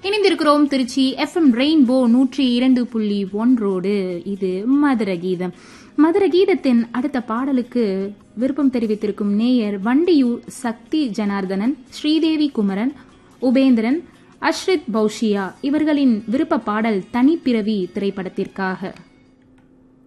இணைந்திருக்கிறோம் Trichy FM rainbow 102.1 இது மதுர கீதம். மதுர கீதத்தின் அடுத்த பாடலுக்கு விருப்பம் தெரிவித்திருக்கும் நேயர் வண்டியூர் சக்தி ஜனார்தனன், ஸ்ரீதேவி குமரன், உபேந்திரன், அஷ்ரித் பௌஷியா இவர்களின் விருப்ப பாடல் தனிப்பிறவி திரைப்படத்திற்காக.